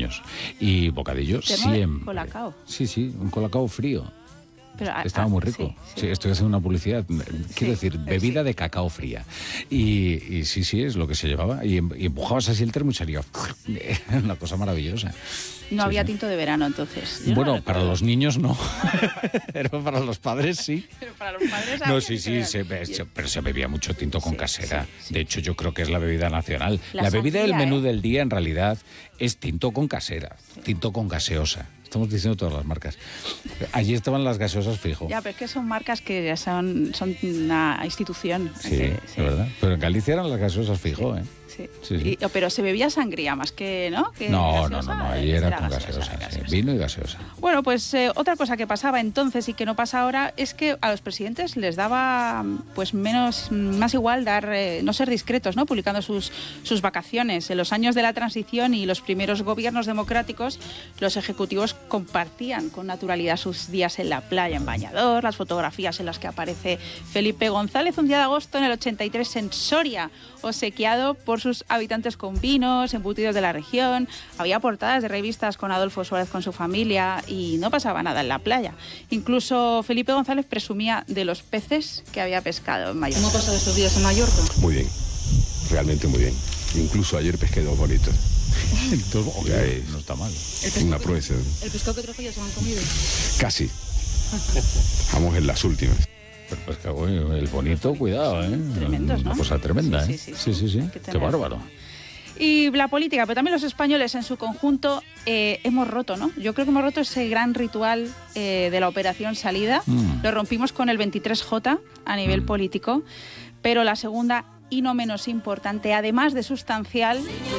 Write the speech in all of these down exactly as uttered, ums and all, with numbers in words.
niños. Y bocadillo Termo siempre. de colacao. Sí, sí, un colacao frío. Pero, Estaba ah, muy rico. Sí, sí. Sí, estoy haciendo una publicidad. Quiero Sí, decir, bebida sí. de cacao fría. Y, y sí, sí, es lo que se llevaba. Y, y empujabas así el termo y salía una cosa maravillosa. No Sí, había sí. tinto de verano entonces. Yo no Bueno, lo para recuerdo. los niños no. Pero para los padres sí. Pero para los padres No, había sí, tinto sí, de se, verano. se- pero se bebía mucho tinto con Sí, casera. sí, sí. De hecho, yo creo que es la bebida nacional. La La, bebida del sangría, menú ¿eh? del día, en realidad, es tinto con casera, tinto con gaseosa. Estamos diciendo todas las marcas. Allí estaban las gaseosas fijo. Ya, pero es que son marcas que ya son, son una institución. Sí, que- de verdad. Pero en Galicia eran las gaseosas fijo, ¿eh? Sí. Sí, sí. Y- pero se bebía sangría más que, ¿no? Que No, no, gaseosa, no, no, eh, allí era era con gaseosa, gaseosa, sí, gaseosa. vino y gaseosa. Bueno, pues eh, otra cosa que pasaba entonces y que no pasa ahora es que a los presidentes les daba pues menos, más igual dar, eh, no ser discretos, ¿no? Publicando sus, sus vacaciones. En los años de la transición y los primeros gobiernos democráticos, los ejecutivos compartían con naturalidad sus días en la playa, en bañador, las fotografías en las que aparece Felipe González un día de agosto en el ochenta y tres en Soria, obsequiado por sus habitantes con vinos, embutidos de la región. Había portadas de revistas con Adolfo Suárez con su familia y no pasaba nada en la playa. Incluso Felipe González presumía de los peces que había pescado en Mallorca. ¿Cómo ha pasado estos días en Mallorca? Muy bien, realmente muy bien. Incluso ayer pesqué dos bonitos. Entonces, oye, Ya es no está mal. una proeza. ¿El pescado que trajo ya se lo han comido? Casi. Vamos en las últimas. Pero pues que, oye, el bonito, cuidado, ¿eh? Tremendos, Una ¿no? cosa tremenda, Sí, ¿eh? sí, sí, sí, sí, sí. hay que Qué tener- bárbaro. Y la política, pero también los españoles en su conjunto eh, hemos roto, ¿no? Yo creo que hemos roto ese gran ritual eh, de la operación salida. Mm. Lo rompimos con el veintitrés J a nivel Mm. político, pero la segunda y no menos importante, además de sustancial,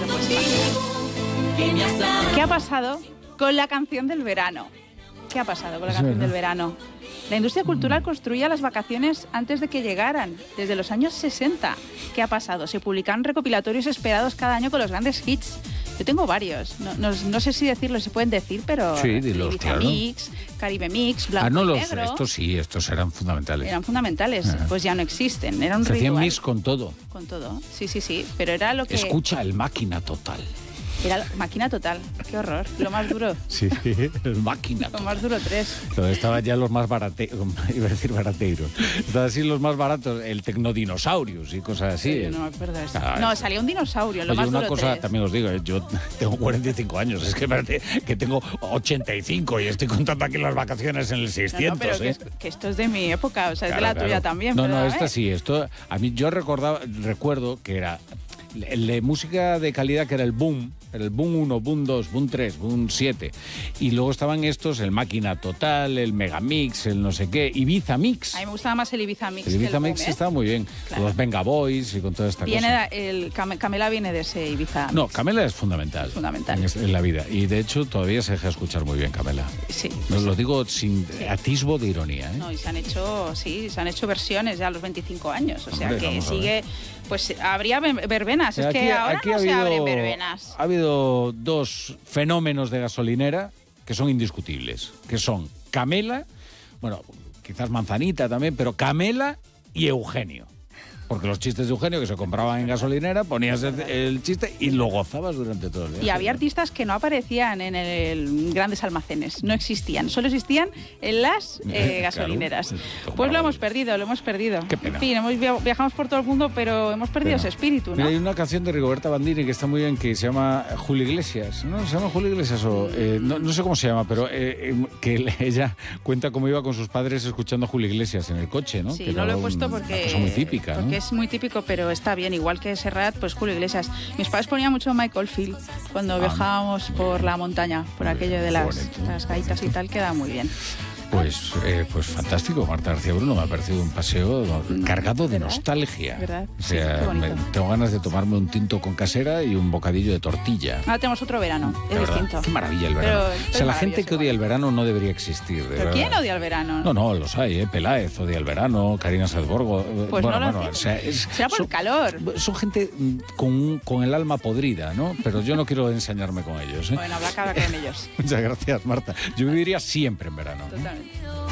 ¿qué ha pasado con la canción del verano? ¿Qué ha pasado con la Es canción verdad. del verano? La industria cultural construía las vacaciones antes de que llegaran, desde los años sesenta. ¿Qué ha pasado? Se publican recopilatorios esperados cada año con los grandes hits. Yo tengo varios, no, no, no sé si decirlo, se pueden decir, pero Sí, dilos, Ibiza claro. Mix, Caribe Mix, Blanco Ah, no, y los, Negro, estos sí, estos eran fundamentales. eran fundamentales, Ajá. pues ya no existen, era un Se hacían ritual mix con todo. con todo. Sí, sí, sí, pero era lo que... Escucha el máquina total. Era la máquina total, qué horror, lo más duro, Sí, el máquina lo total. más duro tres. Pero estaban ya los más barateros, iba a decir barateiros. Estaban así los más baratos, el Tecnodinosaurius y cosas así. Sí, no me acuerdo de eso. Ah, No, eso. salía un dinosaurio, en lo Oye, más una duro cosa tres. también os digo, eh, yo tengo cuarenta y cinco años, es que parece que tengo ochenta y cinco y estoy contando aquí las vacaciones en el No, seiscientos, no, pero que, ¿eh? es- que esto es de mi época, o sea, es de Claro, la tuya claro. también. No, pero no, a esta ver. sí, esto a mí yo recordaba, recuerdo que era el de música de calidad, que era el boom, era el boom uno, boom dos, boom tres, boom siete, y luego estaban estos, el Máquina Total, el Megamix, el no sé qué, Ibiza Mix. A mí me gustaba más el Ibiza Mix. El que Ibiza el Mix Boom, ¿eh? estaba muy bien, Claro. con los Venga Boys y con toda esta Viene cosa. da- el Cam- Camela viene de ese Ibiza No, Mix. Camela es fundamental. Fundamental. En, es- en la vida. Y de hecho todavía se deja escuchar muy bien Camela. Sí. Nos lo digo sin Sí. atisbo de ironía, ¿eh? No, y se han hecho, sí, se han hecho versiones ya a los veinticinco años, o sea Hombre, que vamos a ver. sigue, pues habría ver- verbenas, es Aquí- que ahora aquí no ha se habido- abren verbenas. Ha habido dos fenómenos de gasolinera que son indiscutibles, que son Camela, bueno, quizás Manzanita también, pero Camela y Eugenio. Porque los chistes de Eugenio que se compraban en gasolinera, ponías el, el chiste y lo gozabas durante todo el día. Y había artistas que no aparecían en el grandes almacenes, no existían, solo existían en las eh, Claro. gasolineras. Esto Pues lo hemos maravilloso. perdido, lo hemos perdido. Qué pena. En fin, hemos via- viajamos por todo el mundo, pero hemos perdido Pena. ese espíritu, ¿no? Mira, hay una canción de Rigoberta Bandini que está muy bien, que se llama Julio Iglesias, ¿no? ¿Se llama Julio Iglesias o...? eh, no, no sé cómo se llama, pero eh, eh, que le- ella cuenta cómo iba con sus padres escuchando a Julio Iglesias en el coche, ¿no? Sí, Que no era lo he un- puesto porque, una cosa muy típica, ¿no? porque es muy típico, pero está bien, igual que Serrat, pues Julio Iglesias. Mis padres ponían mucho Michael Field cuando Ah, viajábamos muy por bien. la montaña, por Muy aquello bien, de qué las, bonito. las gaitas y tal, queda muy bien. Pues, eh, pues fantástico, Marta García Bruno. Me ha parecido un paseo cargado de ¿Verdad? nostalgia. ¿Verdad? O Sí, sea, qué bonito. me- tengo ganas de tomarme un tinto con casera y un bocadillo de tortilla. Ahora tenemos otro verano, De es verdad, distinto. qué maravilla el verano. Pero- o pero sea, la es gente que maravilloso odia el verano no debería existir. De ¿Pero verdad. quién odia el verano? No, no, los hay, ¿eh? Peláez odia el verano, Karina Sadborgo. eh, Pues bueno, no lo bueno, entiendo. o sea, es- Será por son- el calor. Son gente mm, con, con el alma podrida, ¿no? Pero yo no quiero ensañarme con ellos, ¿eh? Bueno, habrá que hablar con ellos. Muchas gracias, Marta. Yo viviría siempre en verano. ¿eh? Totalmente.